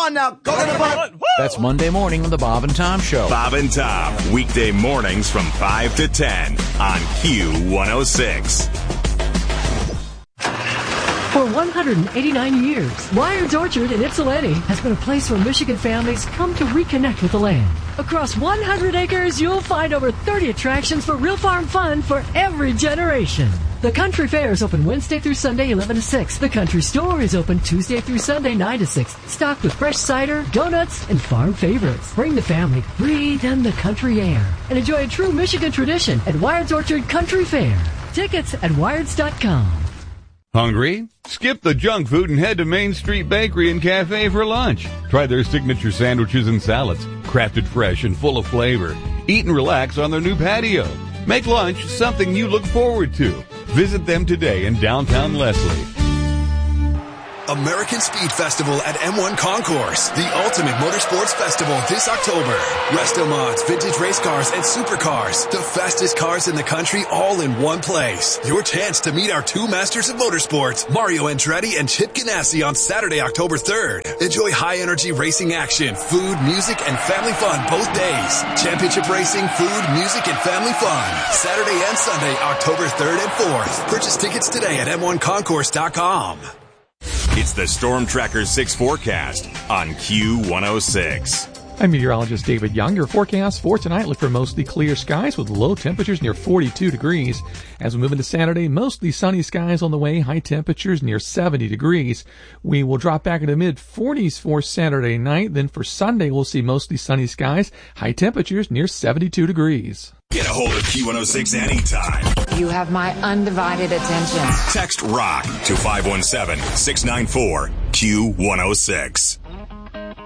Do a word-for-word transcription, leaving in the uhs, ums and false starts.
on now. Go to the butt. That's Monday morning on the Bob and Tom Show. Bob and Tom, weekday mornings from five to ten on Q one oh six. For one hundred eighty-nine years, Wired's Orchard in Ypsilanti has been a place where Michigan families come to reconnect with the land. Across one hundred acres, you'll find over thirty attractions for real farm fun for every generation. The Country Fair is open Wednesday through Sunday, eleven to six. The Country Store is open Tuesday through Sunday, nine to six. Stocked with fresh cider, donuts, and farm favorites. Bring the family, breathe in the country air, and enjoy a true Michigan tradition at Wired's Orchard Country Fair. Tickets at wireds dot com. Hungry? Skip the junk food and head to Main Street Bakery and Cafe for lunch. Try their signature sandwiches and salads, crafted fresh and full of flavor. Eat and relax on their new patio. Make lunch something you look forward to. Visit them today in downtown Leslie. American Speed Festival at M one Concourse, the ultimate motorsports festival this October. Resto mods, vintage race cars, and supercars. The fastest cars in the country all in one place. Your chance to meet our two masters of motorsports, Mario Andretti and Chip Ganassi, on Saturday, October third. Enjoy high-energy racing action, food, music, and family fun both days. Championship racing, food, music, and family fun. Saturday and Sunday, October third and fourth. Purchase tickets today at M one concourse dot com. It's the Storm Tracker six forecast on Q one oh six. I'm meteorologist David Young. Your forecast for tonight, look for mostly clear skies with low temperatures near forty-two degrees. As we move into Saturday, mostly sunny skies on the way, high temperatures near seventy degrees. We will drop back into mid forties for Saturday night. Then for Sunday, we'll see mostly sunny skies, high temperatures near seventy-two degrees. Get a hold of Q one oh six anytime. You have my undivided attention. Text ROCK to five one seven, six nine four, Q one oh six.